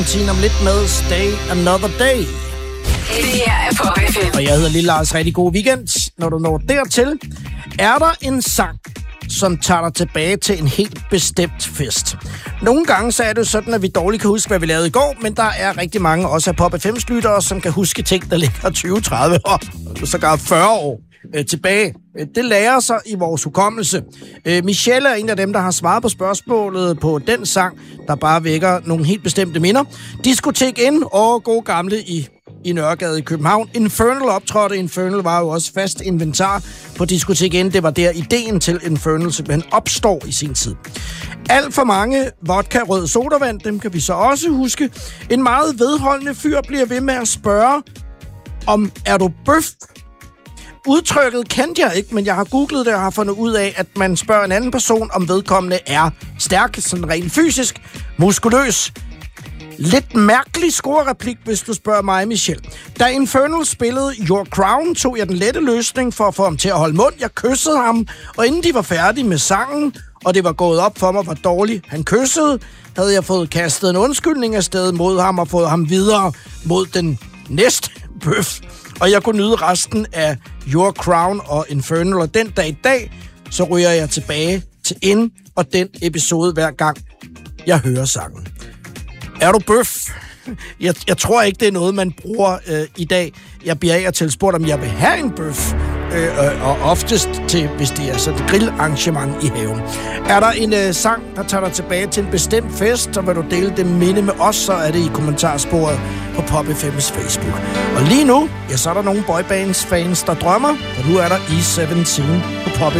Om lidt med Stay Another Day. Det her er Pop FM. Og jeg hedder Lille Lars. Rigtig god weekend. Når du når dertil, er der en sang, som tager dig tilbage til en helt bestemt fest. Nogle gange så er det sådan, at vi dårligt kan huske, hvad vi lavede i går, men der er rigtig mange, også af Pop FM's-lyttere, som kan huske ting, der ligger 20, 30 år, sågar 40 år tilbage. Det lærer sig i vores hukommelse. Michelle er en af dem, der har svaret på spørgsmålet på den sang, der bare vækker nogle helt bestemte minder. Diskotek ind og god gamle i Nørregade i København. Infernal optrådte. Infernal var jo også fast inventar på Diskotek ind. Det var der ideen til Infernal simpelthen opstår i sin tid. Alt for mange vodka rød sodavand, dem kan vi så også huske. En meget vedholdende fyr bliver ved med at spørge om, er du bøf? Udtrykket kendte jeg ikke, men jeg har googlet det og har fundet ud af, at man spørger en anden person, om vedkommende er stærk, sådan rent fysisk, muskuløs. Lidt mærkelig scorereplik, hvis du spørger mig, Michelle. Da Infernal spillede Your Crown, tog jeg den lette løsning for at få ham til at holde mund. Jeg kyssede ham, og inden de var færdige med sangen, og det var gået op for mig, hvor dårligt han kyssede, havde jeg fået kastet en undskyldning afsted mod ham og fået ham videre mod den næste bøf. Og jeg kunne nyde resten af Your Crown og Infernal, og den dag i dag, så ryger jeg tilbage til ind og den episode hver gang, jeg hører sangen. Er du bøf? Jeg tror ikke, det er noget, man bruger i dag. Jeg bliver af og til spurgt, om jeg vil have en bøf, og oftest til, hvis det er sådan et grillarrangement i haven. Er der en sang, der tager dig tilbage til en bestemt fest, så vil du dele det minde med os, så er det i kommentarsporet på Pop FM's Facebook. Og lige nu, ja, så er der nogle boybands fans, der drømmer, og nu er der E17 på Pop